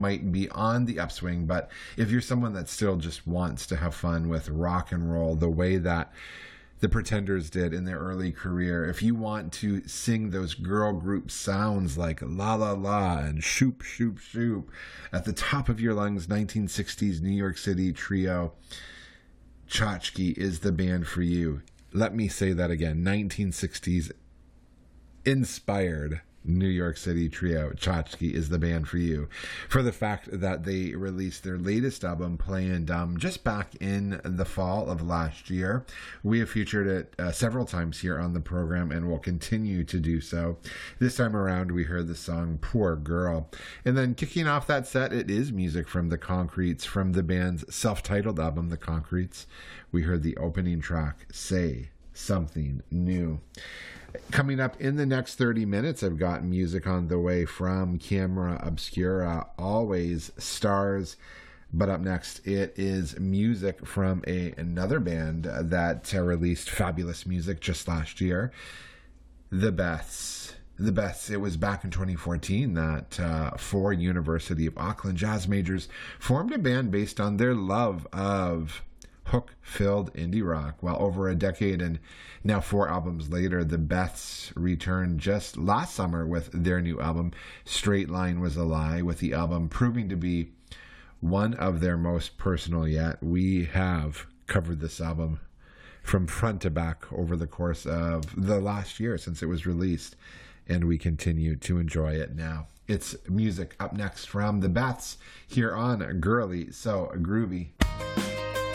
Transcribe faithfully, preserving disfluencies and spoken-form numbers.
might be on the upswing, but if you're someone that still just wants to have fun with rock and roll the way that the Pretenders did in their early career, if you want to sing those girl group sounds like La La La and Shoop Shoop Shoop at the top of your lungs, nineteen sixties New York City trio, Tchotchke is the band for you. Let me say that again, nineteen sixties inspired New York City trio, Tchotchke is the band for you. For the fact that they released their latest album, Playin' Dumb, just back in the fall of last year. We have featured it uh, several times here on the program and will continue to do so. This time around, we heard the song Poor Girl. And then kicking off that set, it is music from The Concretes, from the band's self-titled album, The Concretes. We heard the opening track, Say Something New. Coming up in the next thirty minutes, I've got music on the way from Camera Obscura, Always Stars. But up next, it is music from a, another band that uh, released fabulous music just last year, The Beths. The Beths, it was back in twenty fourteen that uh, four University of Auckland jazz majors formed a band based on their love of hook-filled indie rock. Well, over a decade and now four albums later, the Beths returned just last summer with their new album, Straight Line Was a Lie, with the album proving to be one of their most personal yet. We have covered this album from front to back over the course of the last year since it was released, and we continue to enjoy it now. It's music up next from the Beths here on Girly So Groovy.